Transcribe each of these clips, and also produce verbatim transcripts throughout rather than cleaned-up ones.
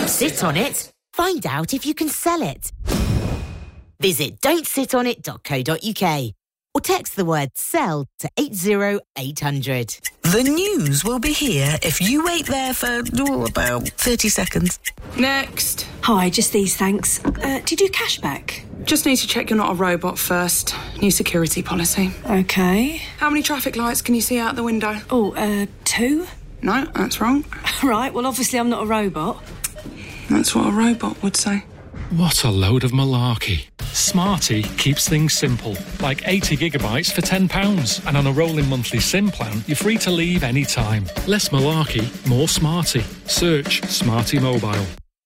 Don't sit on it. Find out if you can sell it. Visit don't sit on it dot co dot uk or text the word SELL to eight zero eight hundred. The news will be here if you wait there for oh, about thirty seconds. Next. Hi, just these, thanks. Uh, do you do cashback? Just need to check you're not a robot first. New security policy. Okay. How many traffic lights can you see out the window? Oh, uh, two? No, that's wrong. Right, well, obviously I'm not a robot. That's what a robot would say. What a load of malarkey. Smarty keeps things simple, like eighty gigabytes for ten pounds. And on a rolling monthly SIM plan, you're free to leave any time. Less malarkey, more smarty. Search Smarty Mobile.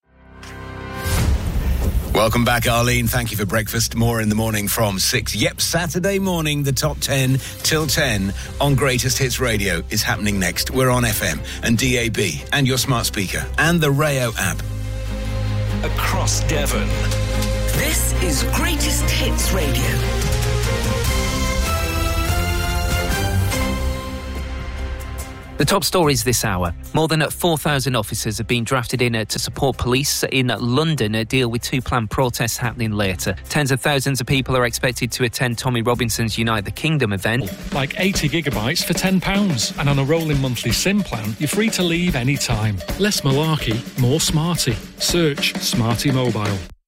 Welcome back, Arlene. Thank you for breakfast. More in the morning from six. Yep, Saturday morning, the top ten till ten on Greatest Hits Radio is happening next. We're on F M and D A B and your smart speaker and the Rayo app. Across Devon. This is Greatest Hits Radio. The top stories this hour. More than four thousand officers have been drafted in to support police in London to deal with two planned protests happening later. Tens of thousands of people are expected to attend Tommy Robinson's Unite the Kingdom event. Like eighty gigabytes for ten pounds. And on a rolling monthly SIM plan, you're free to leave any time. Less malarkey, more smarty. Search Smarty Mobile.